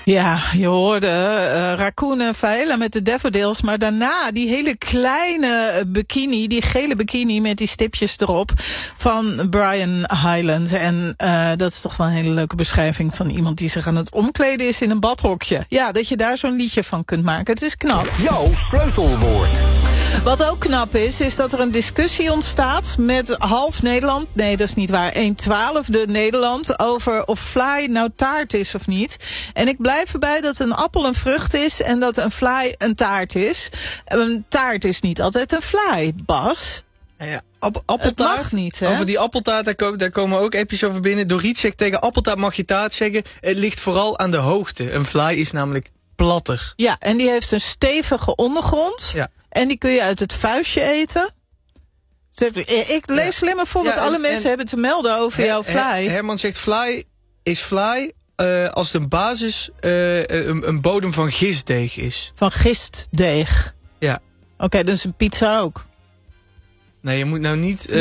Ja, je hoorde Raccoon en Faela met de Daffodils. Maar daarna die hele kleine bikini, die gele bikini met die stipjes erop van Brian Hyland. En dat is toch wel een hele leuke beschrijving van iemand die zich aan het omkleden is in een badhokje. Ja, dat je daar zo'n liedje van kunt maken. Het is knap. Jouw sleutelwoord. Wat ook knap is dat er een discussie ontstaat met half Nederland. Nee, dat is niet waar. 1/12 Nederland over of fly nou taart is of niet. En ik blijf erbij dat een appel een vrucht is en dat een fly een taart is. Een taart is niet altijd een fly, Bas. Ja, appeltaart. Het mag niet, hè? Over die appeltaart, daar komen ook appjes over binnen. Doriet zegt tegen appeltaart mag je taart zeggen. Het ligt vooral aan de hoogte. Een fly is namelijk platter. Ja, en die heeft een stevige ondergrond. Ja. En die kun je uit het vuistje eten. Ik lees slimmer voor wat alle mensen hebben te melden over jouw fly. Herman zegt fly is fly als de basis een bodem van gistdeeg is. Van gistdeeg? Ja. Oké, dus een pizza ook? Nee, je moet nou niet